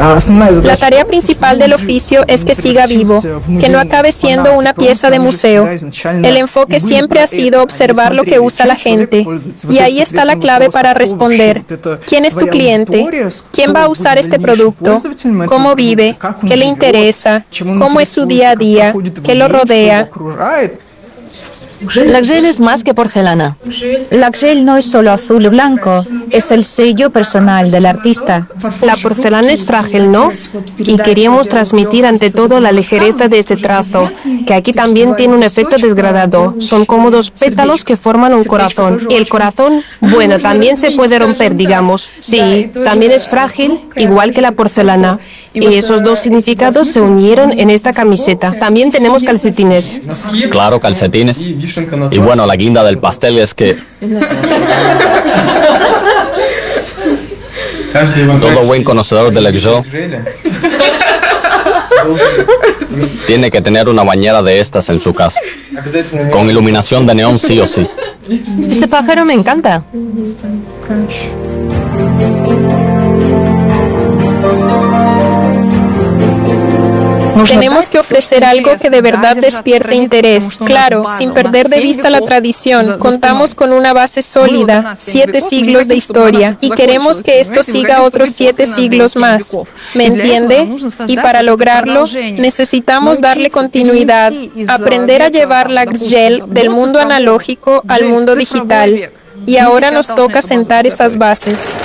La tarea principal del oficio es que siga vivo, que no acabe siendo una pieza de museo. El enfoque siempre ha sido observar lo que usa la gente, y ahí está la clave para responder. ¿Quién es tu cliente? ¿Quién va a usar este producto? ¿Cómo vive? ¿Qué le interesa? ¿Cómo es su día a día? ¿Qué lo rodea? Laxel es más que porcelana. Laxel no es solo azul y blanco, es el sello personal del artista. La porcelana es frágil, ¿no? Y queríamos transmitir ante todo la ligereza de este trazo, que aquí también tiene un efecto desgradado. Son como dos pétalos que forman un corazón. Y el corazón, bueno, también se puede romper, digamos. Sí, también es frágil, igual que la porcelana. Y esos dos significados se unieron en esta camiseta. También tenemos calcetines. Claro, calcetines. Y bueno, la guinda del pastel es que todo buen conocedor del Laxel tiene que tener una bañera de estas en su casa, con iluminación de neón sí o sí. Ese pájaro me encanta. Tenemos que ofrecer algo que de verdad despierte interés. Claro, sin perder de vista la tradición, contamos con una base sólida, 7 siglos de historia, y queremos que esto siga otros 7 siglos más. ¿Me entiende? Y para lograrlo, necesitamos darle continuidad, aprender a llevar Laxel del mundo analógico al mundo digital. Y ahora nos toca sentar esas bases.